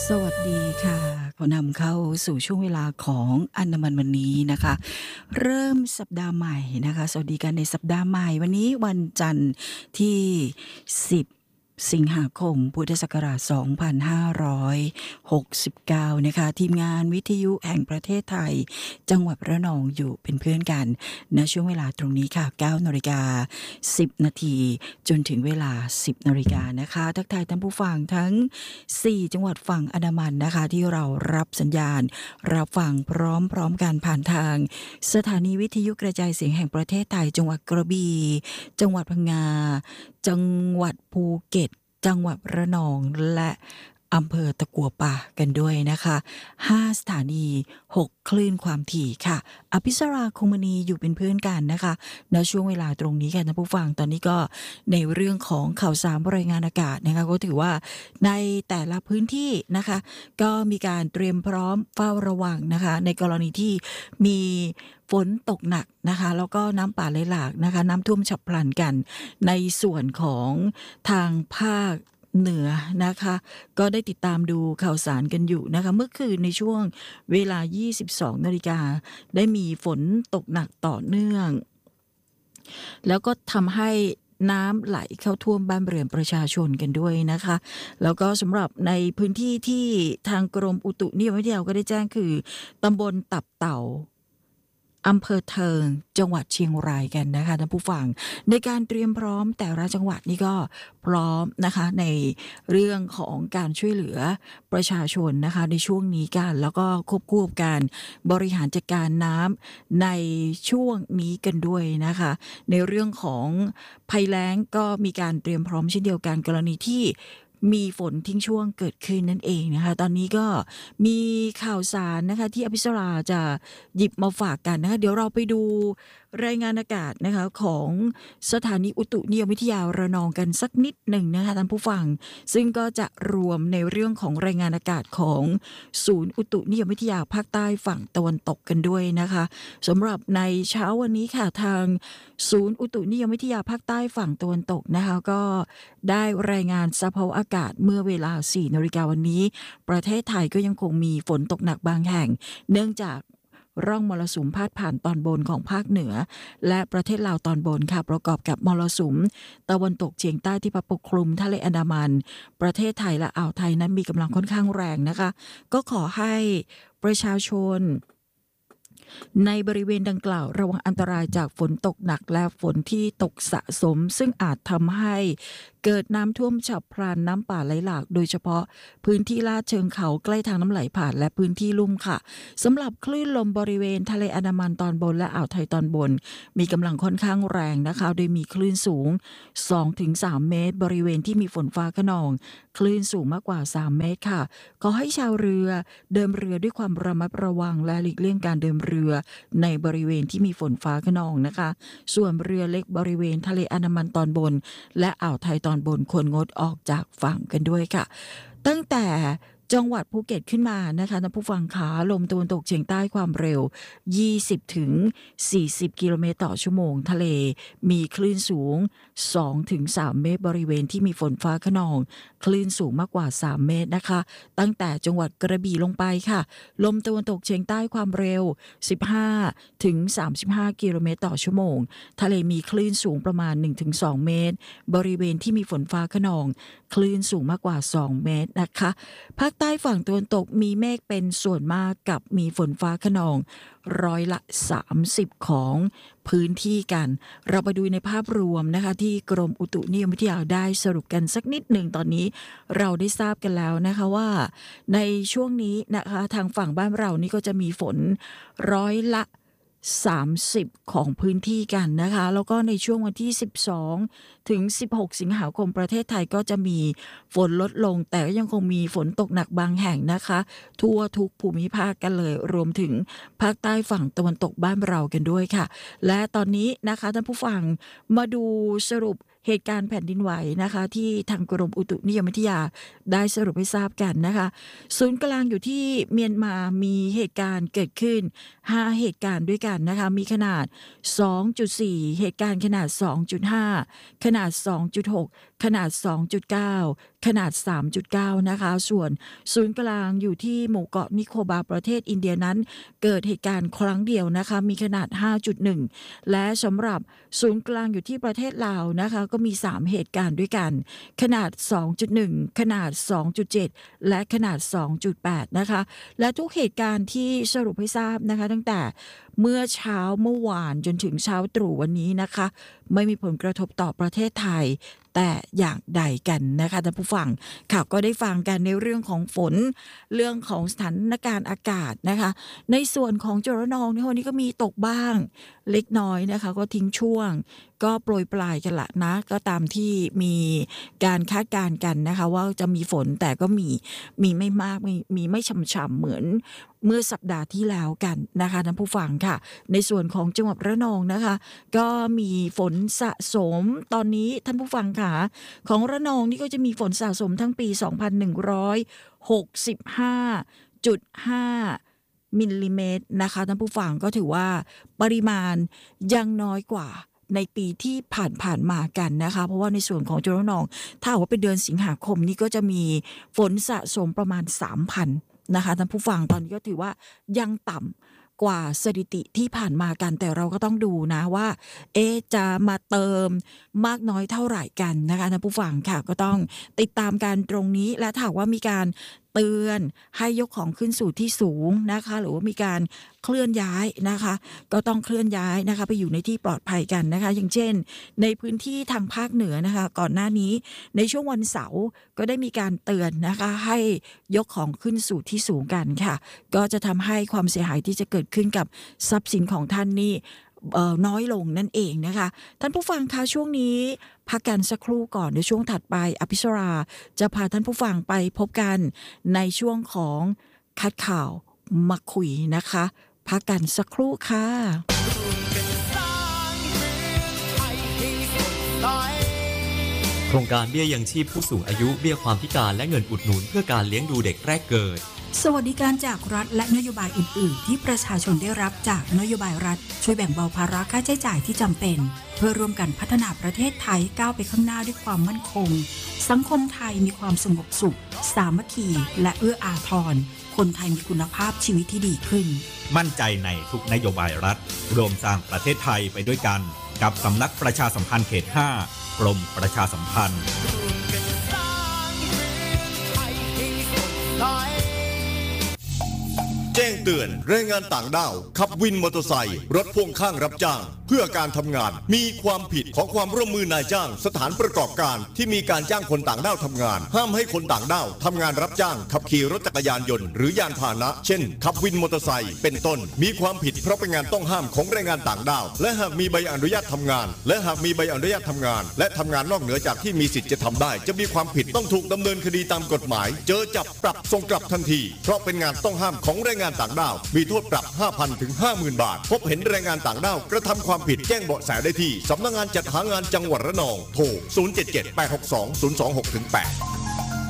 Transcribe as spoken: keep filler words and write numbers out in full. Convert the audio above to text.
สวัสดีค่ะขอนำเข้าสู่ช่วงเวลาของอันดามันวันนี้นะคะเริ่มสัปดาห์ใหม่นะคะสวัสดีกันในสัปดาห์ใหม่วันนี้วันจันทร์ที่สิบสิงหาคมพุทธศักราชสองพันห้าร้อยหกสิบเก้านะคะทีมงานวิทยุแห่งประเทศไทยจังหวัดระนองอยู่เป็นเพื่อนกันณช่วงเวลาตรงนี้ค่ะเก้านาฬิกาสิบนาทีจนถึงเวลาสิบนาฬิกานะคะทักทายท่านผู้ฟังทั้งสี่จังหวัดฝั่งอันดามันนะคะที่เรารับสัญญาณรับฟังพร้อมๆกันผ่านทางสถานีวิทยุกระจายเสียงแห่งประเทศไทยจังหวัดกระบี่จังหวัดพังงาจังหวัดภูเก็ตจังหวัดระนองและอำเภอตะกัวป่ากันด้วยนะคะห้าสถานีหกคลื่นความถี่ค่ะอภิสราคงมณีอยู่เป็นเพื่อนกันนะคะณช่วงเวลาตรงนี้ค่ะท่านผู้ฟังตอนนี้ก็ในเรื่องของข่าวสารรายงานอากาศนะคะก็ถือว่าในแต่ละพื้นที่นะคะก็มีการเตรียมพร้อมเฝ้าระวังนะคะในกรณีที่มีฝนตกหนักนะคะแล้วก็น้ำป่าไหลหลากนะคะน้ำท่วมฉับพลันกันในส่วนของทางภาคเหนือนะคะก็ได้ติดตามดูข่าวสารกันอยู่นะคะเมื่อคืนในช่วงเวลา ยี่สิบสองนาฬิกาได้มีฝนตกหนักต่อเนื่องแล้วก็ทำให้น้ำไหลเข้าท่วมบ้านเรือนประชาชนกันด้วยนะคะแล้วก็สำหรับในพื้นที่ที่ทางกรมอุตุนิยมวิทยาก็ได้แจ้งคือตำบลตับเต่าอำเภอเทิงจังหวัดเชียงรายกันนะคะท่านผู้ฟังในการเตรียมพร้อมแต่ละจังหวัดนี่ก็พร้อมนะคะในเรื่องของการช่วยเหลือประชาชนนะคะในช่วงนี้กันแล้วก็ควบคู่กับการบริหารจัดการน้ำในช่วงนี้กันด้วยนะคะในเรื่องของภัยแล้งก็มีการเตรียมพร้อมเช่นเดียวกันกรณีที่มีฝนทิ้งช่วงเกิดขึ้นนั่นเองนะคะตอนนี้ก็มีข่าวสารนะคะที่อภิสราจะหยิบมาฝากกันนะคะเดี๋ยวเราไปดูรายงานอากาศนะคะของสถานีอุตุนิยมวิทยาระนองกันสักนิดหนึ่งนะคะท่านผู้ฟังซึ่งก็จะรวมในเรื่องของรายงานอากาศของศูนย์อุตุนิยมวิทยาภาคใต้ฝั่งตะวันตกกันด้วยนะคะสำหรับในเช้าวันนี้ค่ะทางศูนย์อุตุนิยมวิทยาภาคใต้ฝั่งตะวันตกนะคะก็ได้รายงานสภาวะอากาศเมื่อเวลา สี่นาฬิกาวันนี้ประเทศไทยก็ยังคงมีฝนตกหนักบางแห่งเนื่องจากร่องมรสุมพาดผ่านตอนบนของภาคเหนือและประเทศลาวตอนบนค่ะประกอบกับมรสุมตะวันตกเฉียงใต้ที่พัดปกคลุมทะเลอันดามันประเทศไทยและอ่าวไทยนั้นมีกำลังค่อนข้างแรงนะคะก็ขอให้ประชาชนในบริเวณดังกล่าวระวังอันตรายจากฝนตกหนักและฝนที่ตกสะสมซึ่งอาจทำให้เกิดน้ำท่วมฉับพลันน้ำป่าไหลหลากโดยเฉพาะพื้นที่ลาดเชิงเขาใกล้ทางน้ำไหลผ่านและพื้นที่ลุ่มค่ะสำหรับคลื่นลมบริเวณทะเลอันดามันตอนบนและอ่าวไทยตอนบนมีกำลังค่อนข้างแรงนะคะโดยมีคลื่นสูง สองถึงสาม เมตรบริเวณที่มีฝนฟ้าคะนองคลื่นสูงมากกว่าสามเมตรค่ะขอให้ชาวเรือเดินเรือด้วยความระมัดระวังและหลีกเลี่ยงการเดินเรือในบริเวณที่มีฝนฟ้าคะนองนะคะส่วนเรือเล็กบริเวณทะเลอันดามันตอนบนและอ่าวไทยตอนบนควรงดออกจากฝั่งกันด้วยค่ะตั้งแต่จังหวัดภูเก็ตขึ้นมานะคะท่านผู้ฟังขาลมตะวันตกเฉียงใต้ความเร็วยี่สิบถึงสี่สิบกิโลเมตรต่อชั่วโมงทะเลมีคลื่นสูง สองถึงสาม เมตรบริเวณที่มีฝนฟ้าคะนองคลื่นสูงมากกว่าสามเมตรนะคะตั้งแต่จังหวัดกระบี่ลงไปค่ะลมตะวันตกเฉียงใต้ความเร็วสิบห้าถึงสามสิบห้ากิโลเมตรต่อชั่วโมงทะเลมีคลื่นสูงประมาณ หนึ่งถึงสอง เมตรบริเวณที่มีฝนฟ้าคะนองคลื่นสูงมากกว่าสองเมตรนะคะภาคใต้ฝั่งตะวันตกมีเมฆเป็นส่วนมากกับมีฝนฟ้าคะนองร้อยละสามสิบของพื้นที่กันเราไปดูในภาพรวมนะคะที่กรมอุตุนิยมวิทยาได้สรุปกันสักนิดหนึ่งตอนนี้เราได้ทราบกันแล้วนะคะว่าในช่วงนี้นะคะทางฝั่งบ้านเรานี่ก็จะมีฝนร้อยละสามสิบของพื้นที่กันนะคะแล้วก็ในช่วงวันที่สิบสองถึงสิบหกสิงหาคมประเทศไทยก็จะมีฝนลดลงแต่ก็ยังคงมีฝนตกหนักบางแห่งนะคะทั่วทุกภูมิภาคกันเลยรวมถึงภาคใต้ฝั่งตะวันตกบ้านเรากันด้วยค่ะและตอนนี้นะคะท่านผู้ฟังมาดูสรุปเหตุการณ์แผ่นดินไหวนะคะที่ทางกรมอุตุนิยมวิทยาได้สรุปให้ทราบกันนะคะศูนย์กลางอยู่ที่เมียนมามีเหตุการณ์เกิดขึ้นห้าเหตุการณ์ด้วยกันนะคะมีขนาด สองจุดสี่ เหตุการณ์ขนาด สองจุดห้า ขนาด สองจุดหก ขนาด สองจุดเก้าขนาด สามจุดเก้า นะคะส่วนศูนย์กลางอยู่ที่หมู่เกาะนิโคบาประเทศอินเดียนั้นเกิดเหตุการณ์ครั้งเดียวนะคะมีขนาด ห้าจุดหนึ่ง และสำหรับศูนย์กลางอยู่ที่ประเทศลาวนะคะก็มีสามเหตุการณ์ด้วยกันขนาด สองจุดหนึ่ง ขนาด สองจุดเจ็ด และขนาด สองจุดแปด นะคะและทุกเหตุการณ์ที่สรุปให้ทราบนะคะตั้งแต่เมื่อเช้าเมื่อวานจนถึงเช้าตรู่วันนี้นะคะไม่มีผลกระทบต่อประเทศไทยแต่อย่างใดกันนะคะท่านผู้ฟังข่าวก็ได้ฟังกันในเรื่องของฝนเรื่องของสถานการณ์อากาศนะคะในส่วนของจรณองในวันนี้ก็มีตกบ้างเล็กน้อยนะคะก็ทิ้งช่วงก็โปรยปลายกันละนะก็ตามที่มีการคาดการณ์กันนะคะว่าจะมีฝนแต่ก็มีมีไม่มากมีมีไม่ช่ำๆเหมือนเมื่อสัปดาห์ที่แล้วกันนะคะท่านผู้ฟังค่ะในส่วนของจังหวัดระนองนะคะก็มีฝนสะสมตอนนี้ท่านผู้ฟังค่ะของระนองนี่ก็จะมีฝนสะสมทั้งปี สองพันหนึ่งร้อยหกสิบห้าจุดห้า มิลลิเมตรนะคะท่านผู้ฟังก็ถือว่าปริมาณยังน้อยกว่าในปีที่ผ่านๆมากันนะคะเพราะว่าในส่วนของจังหวัดระนองถ้าว่าเป็นเดือนสิงหาคมนี่ก็จะมีฝนสะสมประมาณ สามพัน นะคะท่านผู้ฟังตอนนี้ก็ถือว่ายังต่ำกว่าสถิติที่ผ่านมากันแต่เราก็ต้องดูนะว่าเอ๊ะจะมาเติมมากน้อยเท่าไหร่กันนะคะท่านผู้ฟังค่ะก็ต้องติดตามการตรงนี้และถ้าว่ามีการเตือนให้ยกของขึ้นสู่ที่สูงนะคะหรือว่ามีการเคลื่อนย้ายนะคะก็ต้องเคลื่อนย้ายนะคะไปอยู่ในที่ปลอดภัยกันนะคะอย่างเช่นในพื้นที่ทางภาคเหนือนะคะก่อนหน้านี้ในช่วงวันเสาร์ก็ได้มีการเตือนนะคะให้ยกของขึ้นสู่ที่สูงกันค่ะก็จะทำให้ความเสียหายที่จะเกิดขึ้นกับทรัพย์สินของท่านนี่น้อยลงนั่นเองนะคะท่านผู้ฟังคะช่วงนี้พักกันสักครู่ก่อนในช่วงถัดไปอภิสราจะพาท่านผู้ฟังไปพบกันในช่วงของคัดข่าวมาคุยนะคะพักกันสักครู่ค่ะโครงการเบี้ยยังชีพผู้สูงอายุเบี้ยความพิการและเงินอุดหนุนเพื่อการเลี้ยงดูเด็กแรกเกิดสวัสดิการจากรัฐและนโยบายอื่นๆที่ประชาชนได้รับจากนโยบายรัฐช่วยแบ่งเบาภาระค่าใช้จ่ายที่จำเป็นเพื่อร่วมกันพัฒนาประเทศไทยก้าวไปข้างหน้าด้วยความมั่นคงสังคมไทยมีความสงบสุขสามัคคีและเอื้ออาทรคนไทยมีคุณภาพชีวิตที่ดีขึ้นมั่นใจในทุกนโยบายรัฐรวมสร้างประเทศไทยไปด้วยกันกับสำนักประชาสัมพันธ์เขตห้ากรมประชาสัมพันธ์แจ้งเตือนแรงงานต่างด้าวขับวินมอเตอร์ไซค์รถพ่วงข้างรับจ้างเพื่อการทำงานมีความผิดของความร่วมมือนายจ้างสถานประกอบการที่มีการจ้างคนต่างด้าวทำงานห้ามให้คนต่างด้าวทำงานรับจ้างขับขี่รถจักรยานยนต์หรือยานพาหนะเช่นขับวินมอเตอร์ไซค์เป็นต้นมีความผิดเพราะเป็นงานต้องห้ามของแรงงานต่างด้าวและหากมีใบอนุญาตทำงานและหากมีใบอนุญาตทำงานและทำงานนอกเหนือจากที่มีสิทธิ์จะทำได้จะมีความผิดต้องถูกดำเนินคดีตามกฎหมายเจอจับปรับส่งกลับทันทีเพราะเป็นงานต้องห้ามของแรงงานต่างด้าวมีโทษปรับ ห้าพัน ถึง ห้าหมื่น บาทพบเห็นแรงงานต่างด้าวกระทำความผิดแจ้งเบาะแสได้ที่สำนักงานจัดหางานจังหวัดระนองโทรศูนย์ เจ็ด เจ็ด แปด หก สอง ศูนย์ สอง หก แปด